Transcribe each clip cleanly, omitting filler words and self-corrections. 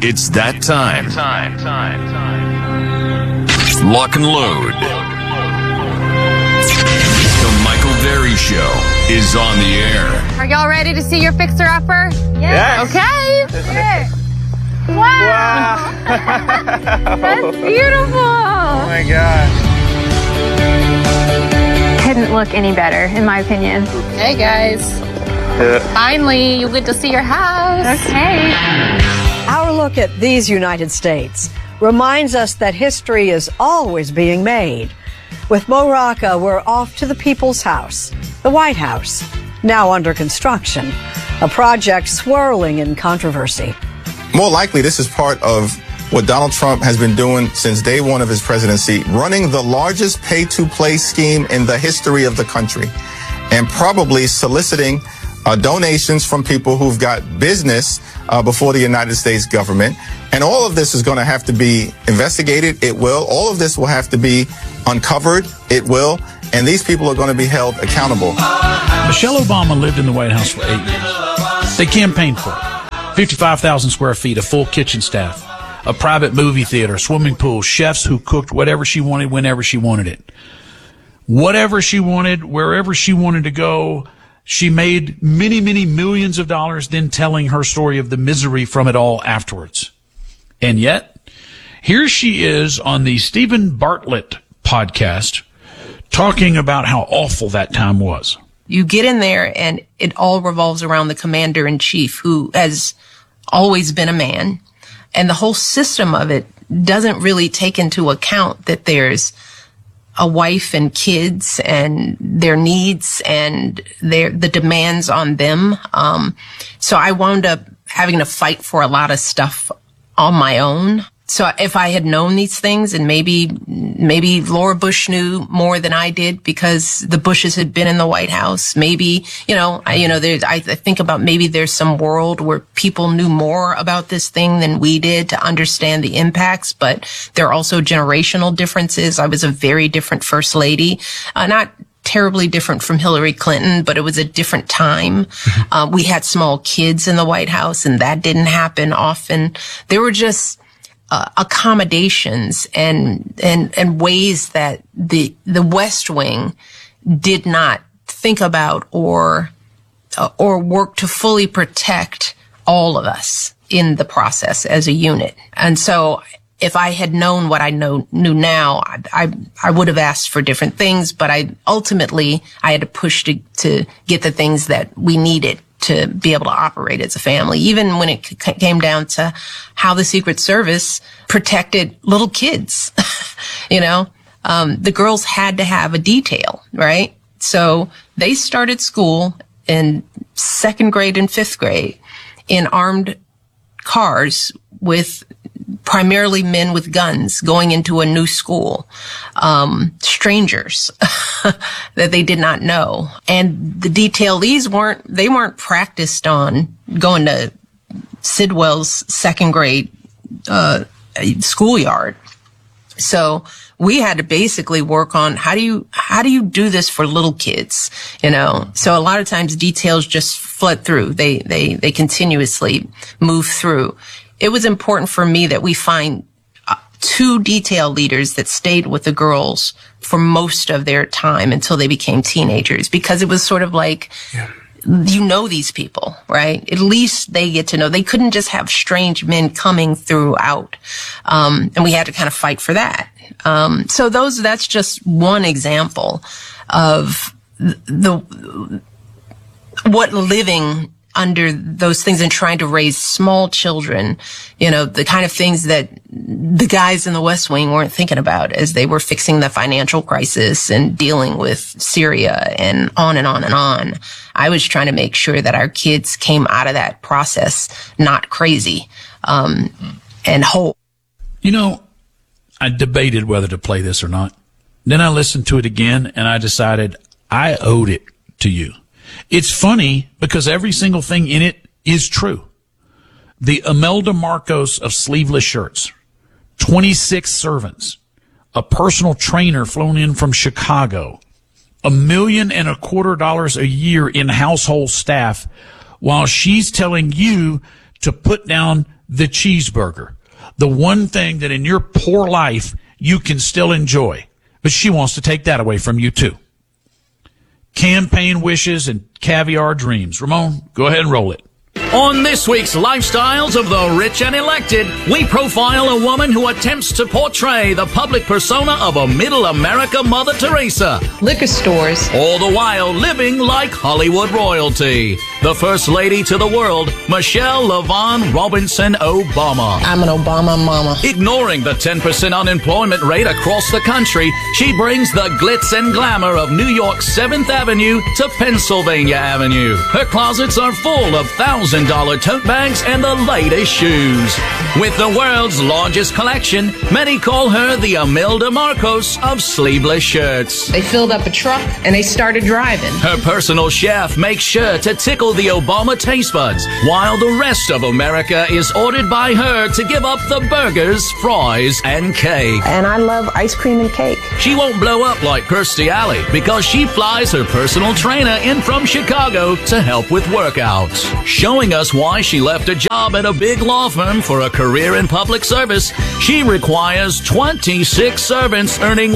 It's that time. Lock and load. The Michael Berry Show is on the air. Are y'all ready to see your fixer-upper? Yes. Okay. Here. Wow. That's beautiful. Oh my gosh. Couldn't look any better, in my opinion. Hey, guys. Finally, you get to see your house. Okay. Our look at these United States reminds us that history is always being made. With Mo Rocca, we're off to the People's House, the White House, now under construction, a project swirling in controversy. More likely, this is part of what Donald Trump has been doing since day one of his presidency, running the largest pay-to-play scheme in the history of the country, and probably soliciting donations from people who've got business before the United States government. And all of this is going to have to be investigated. It will. All of this will have to be uncovered. It will. And these people are going to be held accountable. Michelle Obama lived in the White House for 8 years. They campaigned for it. 55,000 square feet, a full kitchen staff, a private movie theater, swimming pool, chefs who cooked whatever she wanted, whenever she wanted it. Whatever she wanted, wherever she wanted to go. She made many, many millions of dollars then telling her story of the misery from it all afterwards. And yet, here she is on the Stephen Bartlett podcast talking about how awful that time was. You get in there and it all revolves around the commander-in-chief, who has always been a man. And the whole system of it doesn't really take into account that there's a wife and kids and their needs and the demands on them. So I wound up having to fight for a lot of stuff on my own. So if I had known these things, and maybe Laura Bush knew more than I did because the Bushes had been in the White House. Maybe, I think about maybe there's some world where people knew more about this thing than we did to understand the impacts, but there are also generational differences. I was a very different first lady, not terribly different from Hillary Clinton, but it was a different time. We had small kids in the White House, and that didn't happen often. There were just accommodations and ways that the West Wing did not think about or work to fully protect all of us in the process as a unit. And so if I had known what I knew now, I would have asked for different things, but I had to push to get the things that we needed to be able to operate as a family, even when it came down to how the Secret Service protected little kids. The girls had to have a detail, right? So they started school in 2nd grade and 5th grade in armed cars with primarily men with guns going into a new school, strangers that they did not know. And the detailees weren't practiced on going to Sidwell's 2nd grade schoolyard. So we had to basically work on how do you do this for little kids, So a lot of times details just flood through. They continuously move through. It was important for me that we find 2 detail leaders that stayed with the girls for most of their time until they became teenagers, because it was sort of like, these people, right? At least they get to know. They couldn't just have strange men coming throughout. And we had to kind of fight for that. So that's just one example of what living under those things and trying to raise small children, the kind of things that the guys in the West Wing weren't thinking about as they were fixing the financial crisis and dealing with Syria and on and on and on. I was trying to make sure that our kids came out of that process not crazy, and whole. I debated whether to play this or not. Then I listened to it again and I decided I owed it to you. It's funny because every single thing in it is true. The Imelda Marcos of sleeveless shirts, 26 servants, a personal trainer flown in from Chicago, $1.25 million a year in household staff, while she's telling you to put down the cheeseburger, the one thing that in your poor life you can still enjoy. But she wants to take that away from you too. Campaign wishes and caviar dreams. Ramon, go ahead and roll it. On this week's Lifestyles of the Rich and Elected, we profile a woman who attempts to portray the public persona of a middle America Mother Teresa, Liquor stores. all the while living like Hollywood royalty. The First Lady to the world, Michelle LaVaughn Robinson Obama. I'm an Obama mama. Ignoring the 10% unemployment rate across the country, she brings the glitz and glamour of New York's 7th Avenue to Pennsylvania Avenue. Her closets are full of $1,000 tote bags and the latest shoes. With the world's largest collection, many call her the Imelda Marcos of sleeveless shirts. They filled up a truck and they started driving. Her personal chef makes sure to tickle the Obama taste buds, while the rest of America is ordered by her to give up the burgers, fries, and cake. And I love ice cream and cake. She won't blow up like Kirstie Alley because she flies her personal trainer in from Chicago to help with workouts. Showing us why she left a job at a big law firm for a career in public service, she requires 26 servants earning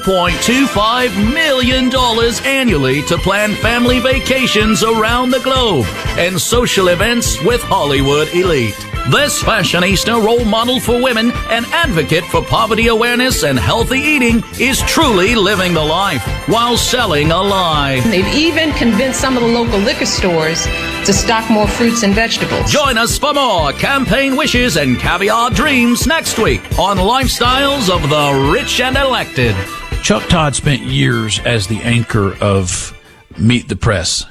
$1.25 million annually to plan family vacations around the globe and social events with Hollywood elite. This fashionista role model for women and advocate for poverty awareness and healthy eating is truly living the life while selling a lie. They've even convinced some of the local liquor stores to stock more fruits and vegetables. Join us for more campaign wishes and caviar dreams next week on Lifestyles of the Rich and Elected. Chuck Todd spent years as the anchor of Meet the Press,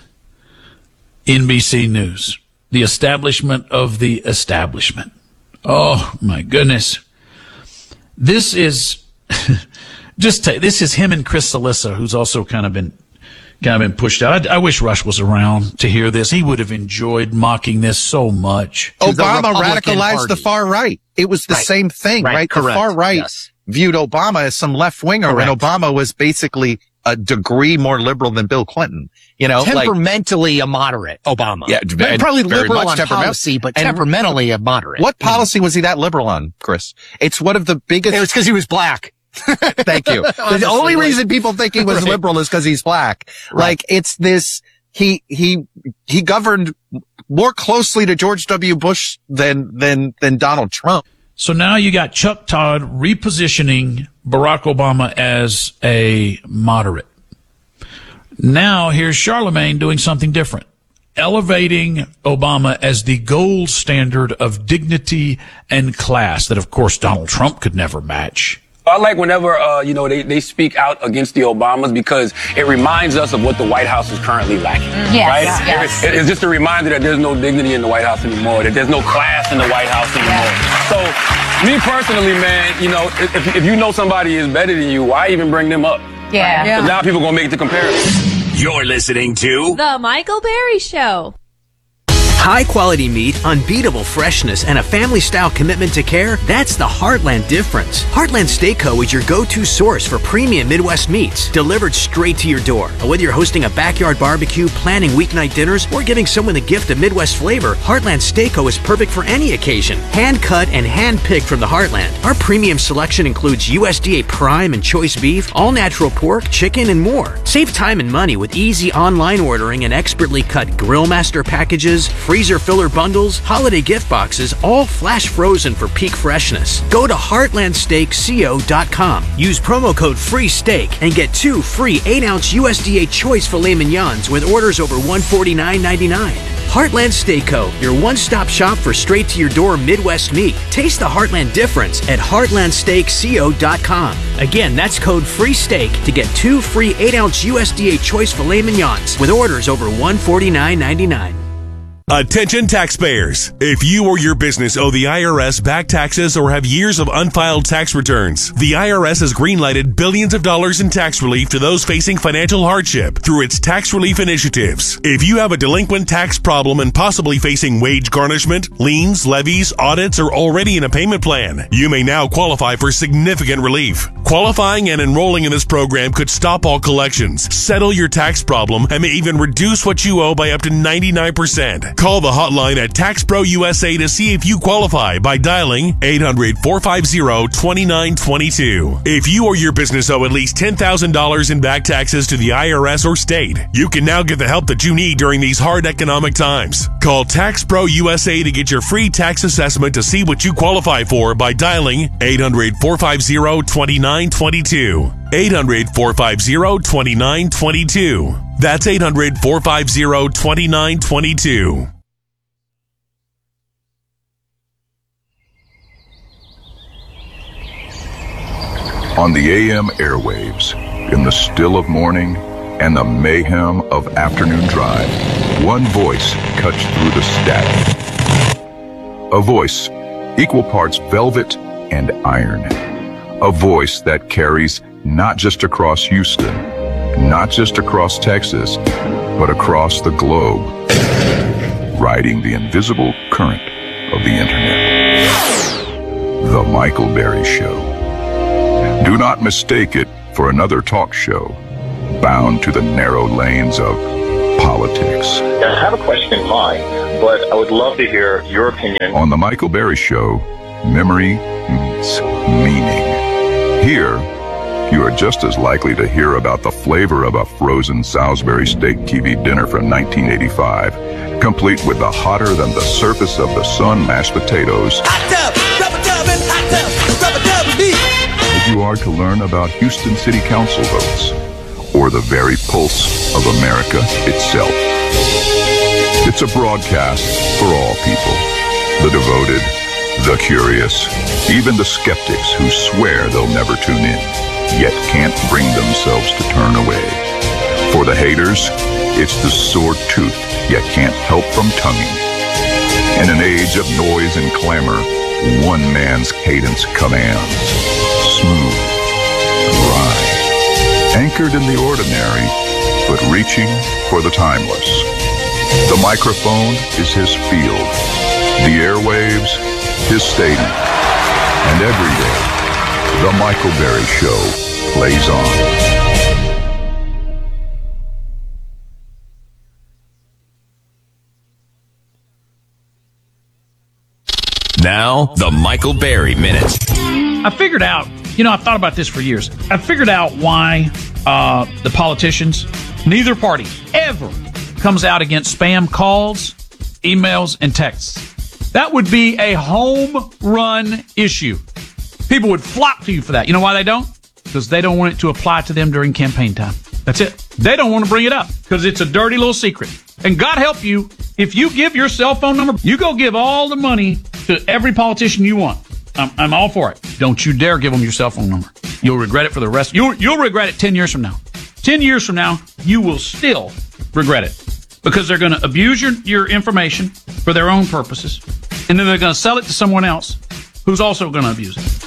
NBC News, the establishment of the establishment. Oh my goodness. This is this is him and Chris Salissa, who's also kind of been pushed out. I wish Rush was around to hear this. He would have enjoyed mocking this so much. Obama radicalized the far right. It was the same thing, right? The far right viewed Obama as some left winger, and Obama was basically a degree more liberal than Bill Clinton. You know, temperamentally a moderate Obama. Yeah, probably liberal on policy, but temperamentally a moderate. What policy was he that liberal on, Chris? It's one of the biggest. It was because he was black. Thank you. The only reason people think he was liberal is because he's black. Like, it's this, he governed more closely to George W. Bush than Donald Trump. So now you got Chuck Todd repositioning Barack Obama as a moderate. Now here's Charlemagne doing something different, elevating Obama as the gold standard of dignity and class that, of course, Donald Trump could never match. I like whenever, they speak out against the Obamas because it reminds us of what the White House is currently lacking. Yes, right? yes. It's just a reminder that there's no dignity in the White House anymore, that there's no class in the White House anymore. So, me personally, man, if you know somebody is better than you, why even bring them up? Yeah. Because now people are going to make the comparison. You're listening to The Michael Berry Show. High quality meat, unbeatable freshness, and a family-style commitment to care, that's the Heartland difference. Heartland Steak Co. is your go-to source for premium Midwest meats, delivered straight to your door. And whether you're hosting a backyard barbecue, planning weeknight dinners, or giving someone the gift of Midwest flavor, Heartland Steak Co. is perfect for any occasion. Hand-cut and hand-picked from the Heartland. Our premium selection includes USDA prime and choice beef, all-natural pork, chicken, and more. Save time and money with easy online ordering and expertly cut Grill Master packages, freezer filler bundles, holiday gift boxes, all flash frozen for peak freshness. Go to heartlandsteakco.com. Use promo code FREESTEAK and get 2 free 8-ounce USDA choice filet mignons with orders over $149.99. Heartland Steak Co., your one-stop shop for straight-to-your-door Midwest meat. Taste the Heartland difference at heartlandsteakco.com. Again, that's code FREESTEAK to get 2 free 8-ounce USDA choice filet mignons with orders over $149.99. Attention taxpayers. If you or your business owe the IRS back taxes or have years of unfiled tax returns, the IRS has greenlighted billions of dollars in tax relief to those facing financial hardship through its tax relief initiatives. If you have a delinquent tax problem and possibly facing wage garnishment, liens, levies, audits, or already in a payment plan, you may now qualify for significant relief. Qualifying and enrolling in this program could stop all collections, settle your tax problem, and may even reduce what you owe by up to 99%. Call the hotline at Tax Pro USA to see if you qualify by dialing 800-450-2922. If you or your business owe at least $10,000 in back taxes to the IRS or state, you can now get the help that you need during these hard economic times. Call Tax Pro USA to get your free tax assessment to see what you qualify for by dialing 800-450-2922. 800-450-2922. That's 800-450-2922. On the AM airwaves, in the still of morning and the mayhem of afternoon drive, one voice cuts through the static. A voice, equal parts velvet and iron. A voice that carries not just across Houston, not just across Texas, but across the globe, riding the invisible current of the internet. The Michael Berry Show. Do not mistake it for another talk show bound to the narrow lanes of politics. I have a question in mind, but I would love to hear your opinion. On The Michael Berry Show, memory meets meaning. Here, you are just as likely to hear about the flavor of a frozen Salisbury steak TV dinner from 1985, complete with the hotter than the surface of the sun mashed potatoes. Hot tub, rubber tub, and hot tub, rubber tub, beef. As you are to learn about Houston City Council votes, or the very pulse of America itself. It's a broadcast for all people, the devoted, the curious, even the skeptics who swear they'll never tune in, yet can't bring themselves to turn away. For the haters, it's the sore tooth, yet can't help from tonguing. In an age of noise and clamor, one man's cadence commands. Smooth, dry, anchored in the ordinary, but reaching for the timeless. The microphone is his field, the airwaves, his stadium. And every day, The Michael Berry Show plays on. Now, the Michael Berry Minute. I figured out, I've thought about this for years. I figured out why the politicians, neither party, ever comes out against spam calls, emails, and texts. That would be a home run issue. People would flock to you for that. You know why they don't? Because they don't want it to apply to them during campaign time. That's it. They don't want to bring it up because it's a dirty little secret. And God help you, if you give your cell phone number, you go give all the money to every politician you want. I'm all for it. Don't you dare give them your cell phone number. You'll regret it for the rest. You'll regret it 10 years from now. 10 years from now, you will still regret it because they're going to abuse your information for their own purposes. And then they're going to sell it to someone else who's also going to abuse it.